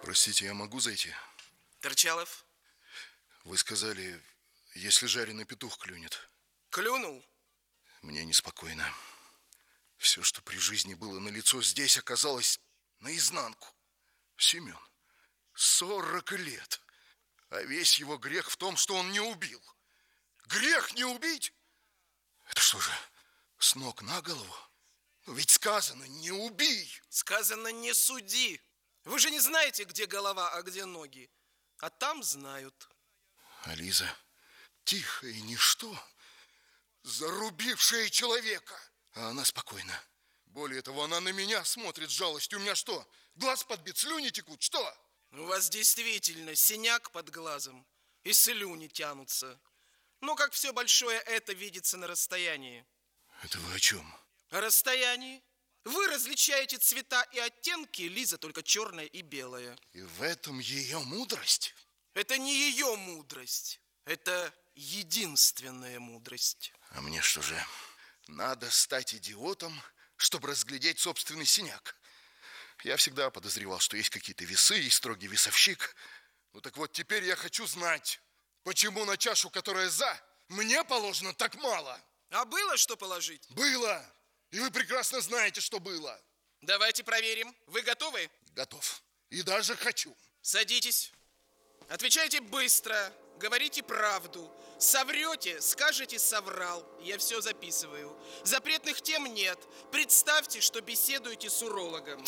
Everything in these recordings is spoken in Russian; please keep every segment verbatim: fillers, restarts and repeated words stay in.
Простите, я могу зайти? Торчалов? Вы сказали, если жареный петух клюнет. Клюнул? Мне неспокойно. Все, что при жизни было налицо, здесь оказалось наизнанку. Семен, сорок лет. А весь его грех в том, что он не убил. Грех не убить? Это что же, с ног на голову? Ну ведь сказано, не убий. Сказано, не суди. Вы же не знаете, где голова, а где ноги. А там знают. А Лиза, тихое ничто, зарубившая человека. А она спокойна. Более того, она на меня смотрит с жалостью. У меня что, глаз подбит, слюни текут, что? У вас действительно синяк под глазом и слюни тянутся. Но как все большое это видится на расстоянии. Это вы о чем? О расстоянии. Вы различаете цвета и оттенки, Лиза только черная и белая. И в этом ее мудрость? Это не ее мудрость. Это единственная мудрость. А мне что же, надо стать идиотом, чтобы разглядеть собственный синяк? Я всегда подозревал, что есть какие-то весы и строгий весовщик. Ну так вот, теперь я хочу знать, почему на чашу, которая за, мне положено так мало? А было что положить? Было. И вы прекрасно знаете, что было. Давайте проверим. Вы готовы? Готов. И даже хочу. Садитесь. Отвечайте быстро. Говорите правду. Соврете, скажете соврал. Я все записываю. Запретных тем нет. Представьте, что беседуете с урологом.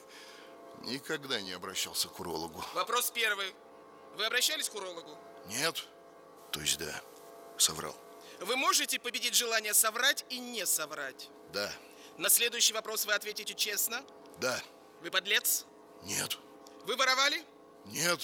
Никогда не обращался к урологу. Вопрос первый. Вы обращались к урологу? Нет. То есть да, соврал. Вы можете победить желание соврать и не соврать? Да. На следующий вопрос вы ответите честно? Да. Вы подлец? Нет. Вы воровали? Нет.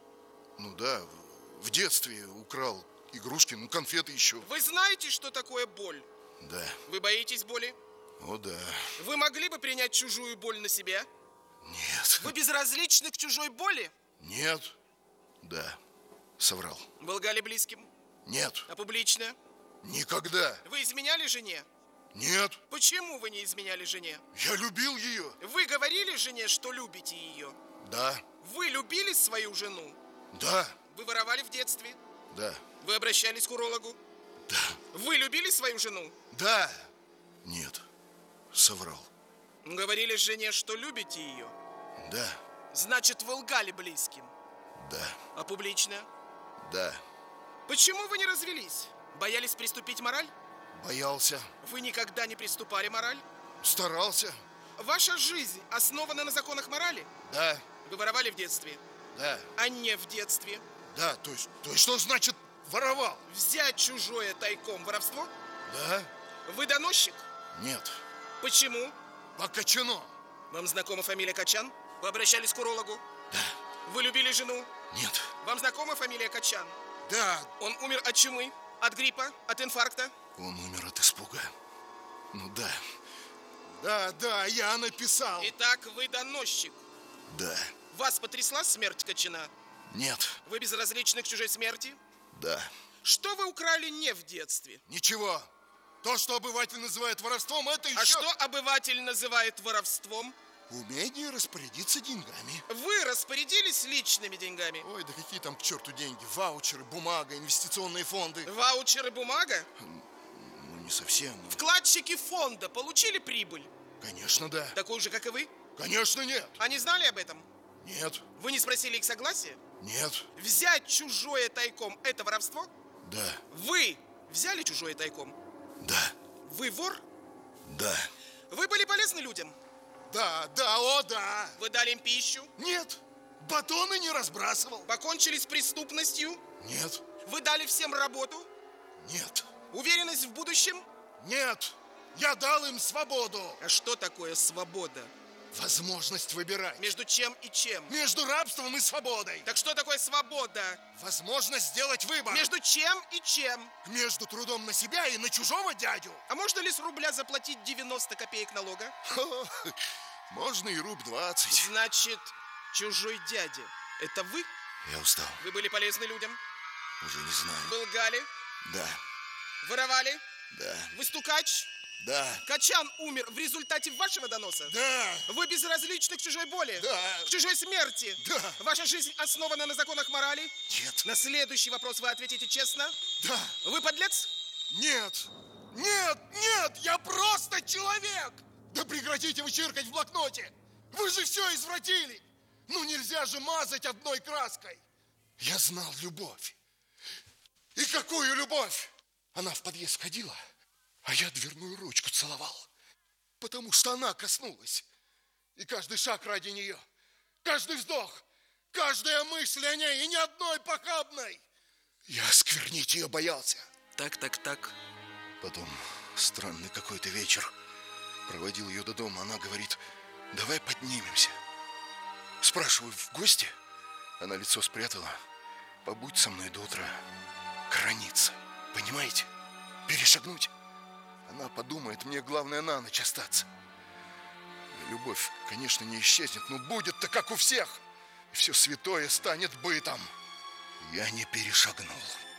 Ну да, в детстве украл игрушки, ну конфеты еще. Вы знаете, что такое боль? Да. Вы боитесь боли? О да. Вы могли бы принять чужую боль на себя? Нет. Вы безразличны к чужой боли? Нет. Да. Соврал. Вы лгали близким? Нет. А публично? Никогда. Вы изменяли жене? Нет. Почему вы не изменяли жене? Я любил ее. Вы говорили жене, что любите ее? Да. Вы любили свою жену? Да. Вы воровали в детстве? Да. Вы обращались к урологу? Да. Вы любили свою жену? Да. Нет. Соврал. Говорили жене, что любите ее? Да. Значит, вы лгали близким? Да. А публично? Да. Почему вы не развелись? Боялись приступить мораль? Боялся. Вы никогда не приступали мораль? Старался. Ваша жизнь основана на законах морали? Да. Вы воровали в детстве? Да. А не в детстве? Да, то есть, то есть что значит воровал? Взять чужое тайком — воровство? Да. Вы доносчик? Нет. Почему? По Качано. Вам знакома фамилия Качан? Вы обращались к урологу? Да. Вы любили жену? Нет. Вам знакома фамилия Качан? Да. Он умер от чумы? От гриппа? От инфаркта? Он умер от испуга. Ну да. Да, да, я написал. Итак, вы доносчик. Да. Вас потрясла смерть Качана? Нет. Вы безразличны к чужой смерти? Да. Что вы украли не в детстве? Ничего. То, что обыватель называет воровством, это еще... А что обыватель называет воровством? Умение распорядиться деньгами. Вы распорядились личными деньгами? Ой, да какие там к черту деньги? Ваучеры, бумага, инвестиционные фонды. Ваучеры, бумага? Ну, не совсем. Вкладчики фонда получили прибыль? Конечно, да. Такую же, как и вы? Конечно, нет. Они знали об этом? Нет. Вы не спросили их согласия? Нет. Взять чужое тайком – это воровство? Да. Вы взяли чужое тайком? Да. Вы вор? Да. Вы были полезны людям? Да, да, о, да. Вы дали им пищу? Нет. Батоны не разбрасывал. Покончили с преступностью? Нет. Вы дали всем работу? Нет. Уверенность в будущем? Нет. Я дал им свободу. А что такое свобода? Возможность выбирать. Между чем и чем? Между рабством и свободой. Так что такое свобода? Возможность сделать выбор. Между чем и чем? Между трудом на себя и на чужого дядю. А можно ли с рубля заплатить девяносто копеек налога? Хо, можно и руб двадцать. Значит, чужой дядя – это вы? Я устал. Вы были полезны людям? Уже не знаю. Вы лгали? Да. Воровали? Да. Вы стукач? Да. Качан умер в результате вашего доноса? Да. Вы безразличны к чужой боли? Да. К чужой смерти? Да. Ваша жизнь основана на законах морали? Нет. На следующий вопрос вы ответите честно? Да. Вы подлец? Нет. Нет, нет, я просто человек. Да прекратите вы чиркать в блокноте. Вы же все извратили. Ну нельзя же мазать одной краской. Я знал любовь. И какую любовь? Она в подъезд ходила, а я дверную ручку целовал. Потому что она коснулась. И каждый шаг ради нее. Каждый вздох. Каждая мысль о ней. И ни одной похабной. Я осквернить ее боялся. Так, так, так. Потом странный какой-то вечер. Проводил ее до дома. Она говорит, давай поднимемся. Спрашиваю, в гости? Она лицо спрятала. Побудь со мной до утра. Граница. Понимаете? Перешагнуть. Она подумает, мне главное на ночь остаться. Любовь, конечно, не исчезнет, но будет-то как у всех. И все святое станет бытом. Я не перешагнул.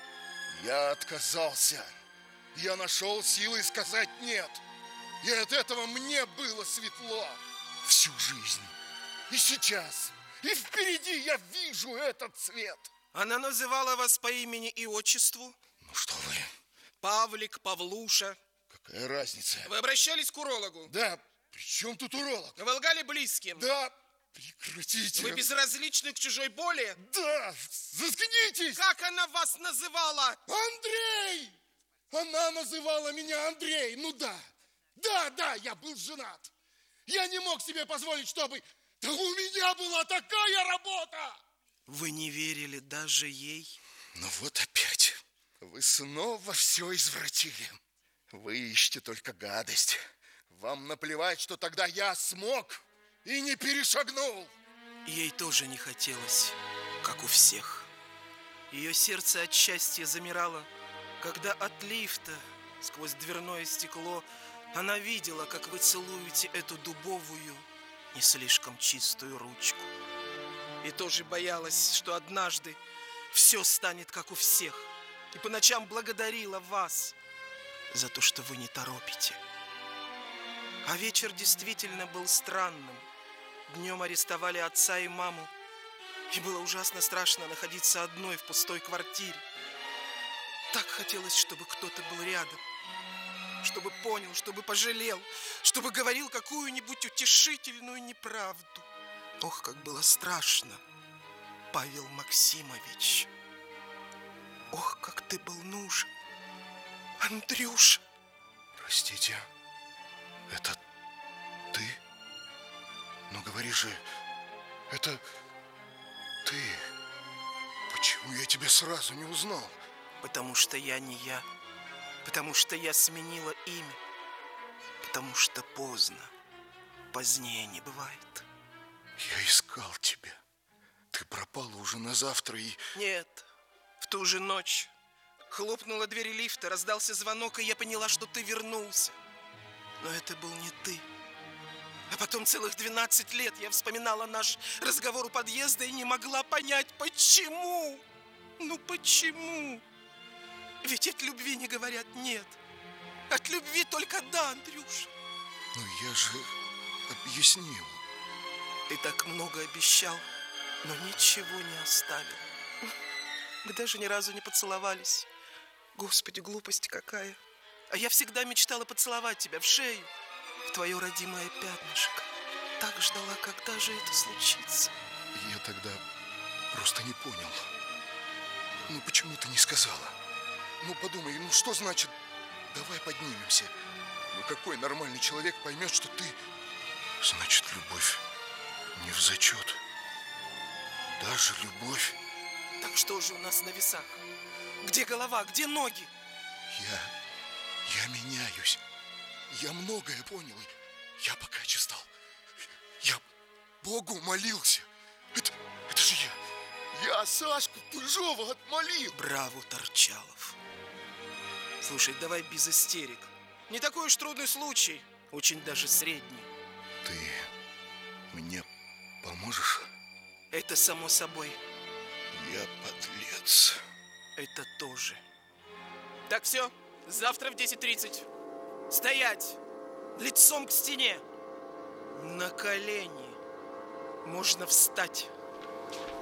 Я отказался. Я нашел силы сказать нет. И от этого мне было светло. Всю жизнь. И сейчас. И впереди я вижу этот цвет. Она называла вас по имени и отчеству? Ну что вы? Павлик, Павлуша. Какая разница? Вы обращались к урологу? Да, при чем тут уролог? Вы лгали близким? Да, прекратите. Вы безразличны к чужой боли? Да, заткнитесь. Как она вас называла? Андрей! Она называла меня Андрей. Ну да, да, да, я был женат. Я не мог себе позволить, чтобы... Да у меня была такая работа! Вы не верили даже ей? Ну вот опять. Вы снова все извратили. Вы ищете только гадость. Вам наплевать, что тогда я смог и не перешагнул. Ей тоже не хотелось, как у всех. Ее сердце от счастья замирало, когда от лифта сквозь дверное стекло она видела, как вы целуете эту дубовую, не слишком чистую ручку. И тоже боялась, что однажды все станет, как у всех. И по ночам благодарила вас за то, что вы не торопите. А вечер действительно был странным. Днем арестовали отца и маму. И было ужасно страшно находиться одной в пустой квартире. Так хотелось, чтобы кто-то был рядом. Чтобы понял, чтобы пожалел, чтобы говорил какую-нибудь утешительную неправду. Ох, как было страшно, Павел Максимович. Ох, как ты был нужен, Андрюша. Простите, это ты? Ну говори же, это ты. Почему я тебя сразу не узнал? Потому что я не я. Потому что я сменила имя. Потому что поздно. Позднее не бывает. Я искал тебя. Ты пропала уже на завтра и... Нет, в ту же ночь хлопнула дверь лифта, раздался звонок, и я поняла, что ты вернулся. Но это был не ты. А потом целых двенадцать лет я вспоминала наш разговор у подъезда и не могла понять, почему. Ну почему? Ведь от любви не говорят «нет». От любви только «да», Андрюша. Ну я же объяснил. Ты так много обещал, но ничего не оставил. Мы даже ни разу не поцеловались. Господи, глупость какая. А я всегда мечтала поцеловать тебя в шею, в твое родимое пятнышко. Так ждала, когда же это случится. Я тогда просто не понял. Ну почему ты не сказала? Ну подумай, ну что значит давай поднимемся? Ну какой нормальный человек поймет, что ты... Значит, любовь не в зачет. Даже любовь. Так что же у нас на весах? Где голова, где ноги? Я... я меняюсь. Я многое понял. Я богаче стал. Я Богу молился. Это, это же я. Я Сашку Пыжова отмолил. Браво, Торчалов. Слушай, давай без истерик. Не такой уж трудный случай. Очень даже средний. Ты мне поможешь? Это само собой. Я подлец. Это тоже. Так, все. Завтра в десять тридцать. Стоять! Лицом к стене! На колени! Можно встать.